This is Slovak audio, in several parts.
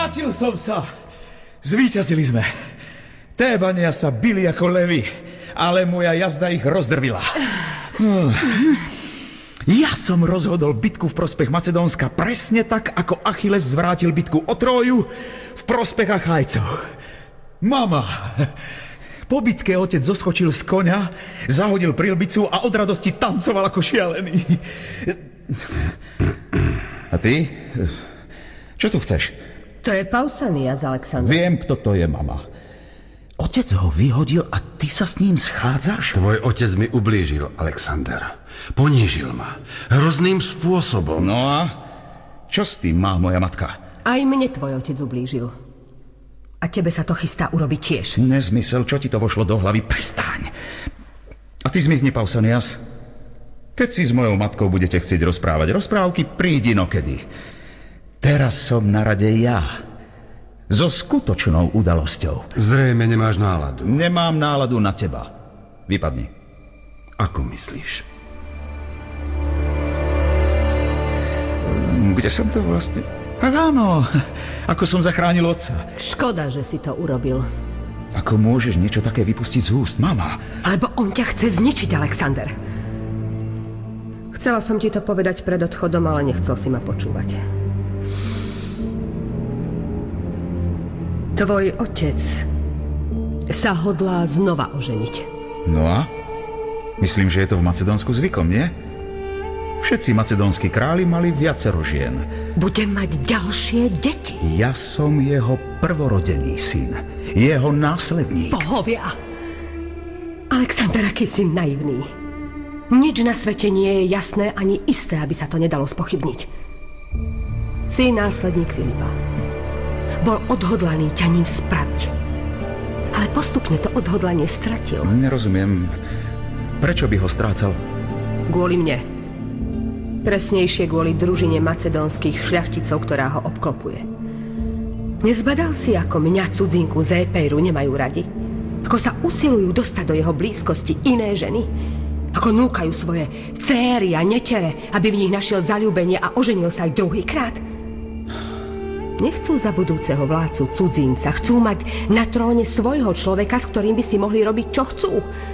Vrátil som sa. Zvíťazili sme. Tébania sa bili ako levy, ale moja jazda ich rozdrvila. Ja som rozhodol bitku v prospech Macedónska presne tak, ako Achilles zvrátil bitku o Tróju v prospech Achajcov. Mama! Po bitke otec zoskočil z koňa, zahodil prilbicu a od radosti tancoval ako šialený. A ty? Čo tu chceš? To je Pausanias, Alexander. Viem, kto to je, mama. Otec ho vyhodil a ty sa s ním schádzaš? Tvoj otec mi ublížil, Alexander. Ponížil ma. Hrozným spôsobom. No a čo s tým má moja matka? Aj mne tvoj otec ublížil. A tebe sa to chystá urobiť tiež. Nezmysel, čo ti to vošlo do hlavy? Prestaň. A ty zmizni, Pausanias. Keď si s mojou matkou budete chcieť rozprávať rozprávky, prídi inokedy. Teraz som na rade ja. So skutočnou udalosťou. Zrejme nemáš náladu. Nemám náladu na teba. Vypadni. Ako myslíš? Kde som to vlastne... Ach áno, ako som zachránil otca. Škoda, že si to urobil. Ako môžeš niečo také vypustiť z úst, mama? Lebo on ťa chce zničiť, Alexander. Chcela som ti to povedať pred odchodom, ale nechcel si ma počúvať. Tvoj otec sa hodlá znova oženiť. No a? Myslím, že je to v Macedónsku zvykom, nie? Všetci macedónski králi mali viacero žien. Bude mať ďalšie deti. Ja som jeho prvorodený syn. Jeho následník. Bohovia! Alexander, aký si naivný. Nič na svete nie je jasné ani isté, aby sa to nedalo spochybniť. Si následník Filipa. Bol odhodlaný ťa ním spraviť. Ale postupne to odhodlanie stratil. Nerozumiem. Prečo by ho strácal? Kvôli mne. Presnejšie kvôli družine macedónskych šľachticov, ktorá ho obklopuje. Nezbadal si, ako mňa, cudzinku z Épeiru, nemajú radi? Ako sa usilujú dostať do jeho blízkosti iné ženy? Ako núkajú svoje céry a netere, aby v nich našiel zaľúbenie a oženil sa aj druhýkrát? Nechcú za budúceho vládcu cudzinca. Chcú mať na tróne svojho človeka, s ktorým by si mohli robiť, čo chcú.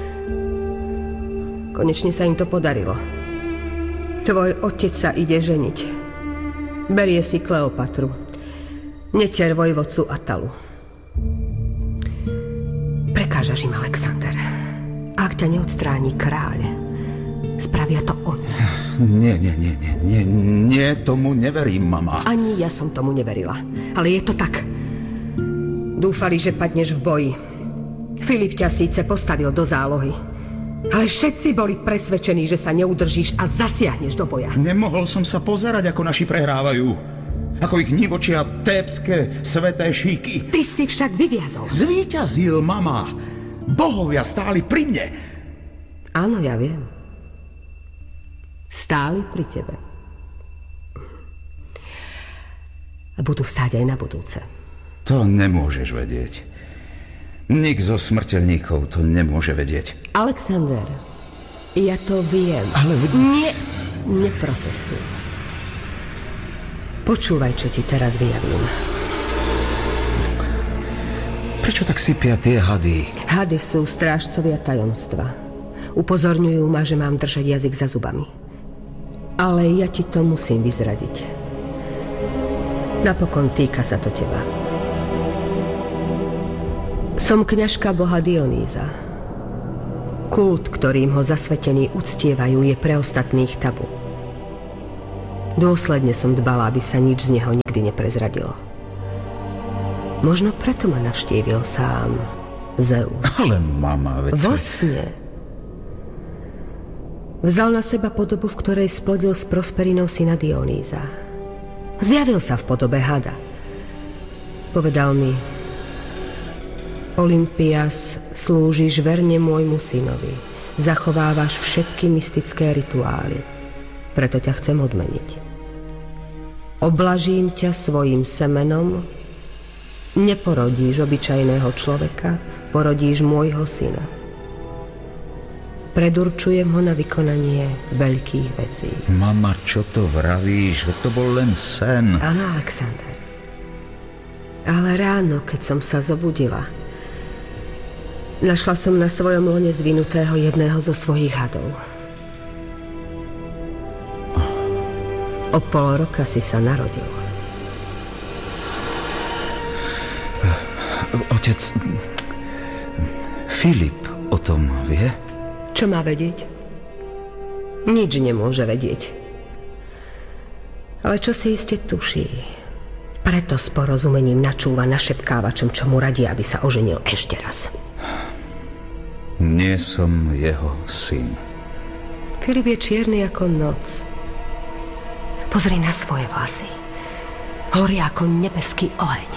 Konečne sa im to podarilo. Tvoj otec sa ide ženiť. Berie si Kleopatru, netier vojvodcu Atalu. Prekážaš im, Alexander. Ak ťa neodstráni kráľ, spravia to oni. Nie, tomu neverím, mama. Ani ja som tomu neverila, ale je to tak. Dúfali, že padneš v boji. Filip ťa síce postavil do zálohy, ale všetci boli presvedčení, že sa neudržíš a zasiahneš do boja. Nemohol som sa pozerať, ako naši prehrávajú. Ako ich nivočia tébske sveté šíky. Ty si však vyviazol. Zvíťazil, mama. Bohovia stáli pri mne. Áno, ja viem. Stáli pri tebe. A budú stáť aj na budúce. To nemôžeš vedieť. Nik zo smrteľníkov to nemôže vedieť. Alexander, ja to viem. Ale... Neprotestuj. Počúvaj, čo ti teraz vyjavím. Prečo tak sypia tie hady? Hady sú strážcovia tajomstva. Upozorňujú ma, že mám držať jazyk za zubami. Ale ja ti to musím vyzradiť. Napokon týka sa to teba. Som kňažka boha Dionýza. Kult, ktorým ho zasvetení uctievajú, je pre ostatných tabu. Dôsledne som dbala, aby sa nič z neho nikdy neprezradilo. Možno preto ma navštívil sám Zeus. Ale mama, veď... Vo sne. Vzal na seba podobu, v ktorej splodil s Prosperinou syna Dionýza. Zjavil sa v podobe hada. Povedal mi: Olympias, slúžiš verne môjmu synovi. Zachovávaš všetky mystické rituály. Preto ťa chcem odmeniť. Oblažím ťa svojim semenom. Neporodíš obyčajného človeka, porodíš môjho syna. Predurčujem ho na vykonanie veľkých vecí. Mama, čo to vravíš? To bol len sen. Áno, Alexander. Ale ráno, keď som sa zobudila, našla som na svojom lone zvinutého jedného zo svojich hadov. O pol roka si sa narodil. Otec, Filip o tom vie? Čo má vedieť? Nič nemôže vedieť. Ale čo si iste tuší. Preto s porozumením načúva našepkávačom, čo mu radí, aby sa oženil ešte raz. Nie som jeho syn. Filip je čierny ako noc. Pozri na svoje vlasy. Horia ako nebeský oheň.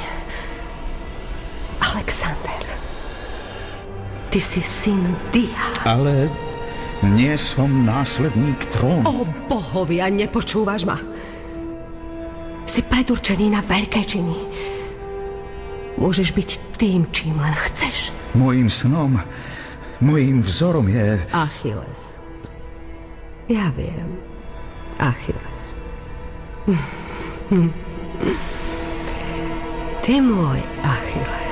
Alexander, ty si syn Dia. Ale nie som následník trónu. O bohovia, nepočúvaš ma? Si predurčený na veľké činy. Môžeš byť tým, čím len chceš. Mojím snom, mojím vzorom je... Achilles. Ja viem. Achilles. Ty môj Achilles.